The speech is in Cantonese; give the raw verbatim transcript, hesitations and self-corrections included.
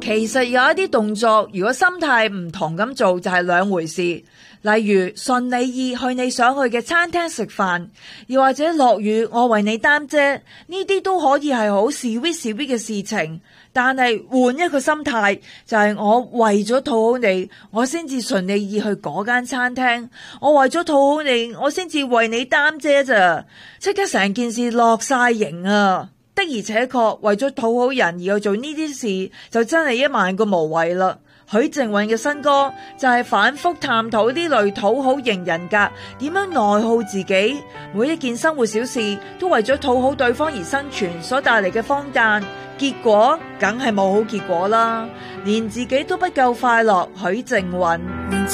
其實有一啲動作，如果心態唔同咁做，就係兩回事。例如順你意去你想去嘅餐廳食飯，又或者落雨我為你擔遮，呢啲都可以係好 sweet sweet 嘅事情。但係換一個心態，就係我為咗討好你，我先至順你意去嗰間餐廳。我為咗討好你，我先至為你擔遮咋，即刻成件事落晒型啊！的而且確為咗討好人而去做呢啲事，就真係一萬個無謂啦。許靜韻嘅新歌就係反覆探討呢類討好型人格點樣內耗自己，每一件生活小事都為咗討好對方而生存所帶嚟嘅荒誕，結果梗係冇好結果啦，連自己都不夠快樂。許靜韻。